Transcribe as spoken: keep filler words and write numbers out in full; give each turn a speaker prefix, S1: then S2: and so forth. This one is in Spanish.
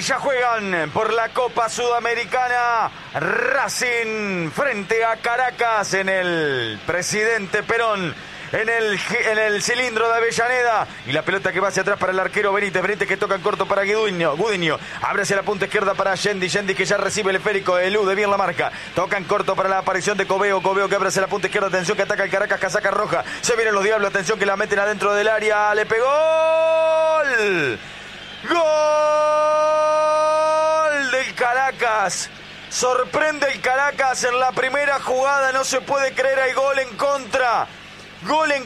S1: ya juegan por la Copa Sudamericana. Racing frente a Caracas en el Presidente Perón. En el, en el cilindro de Avellaneda. Y la pelota que va hacia atrás para el arquero Benítez. Benítez que toca en corto para Gudiño. Gudiño abre hacia la punta izquierda para Yendi. Yendi que ya recibe el esférico. Elude bien la marca. Toca en corto para la aparición de Coveo. Coveo que abre hacia la punta izquierda. Atención que ataca el Caracas. Casaca roja. Se vienen los diablos. Atención que la meten adentro del área. Le pegó. ¡Gol! ¡Gol del Caracas! Sorprende el Caracas en la primera jugada. No se puede creer. Hay gol en contra. Gol en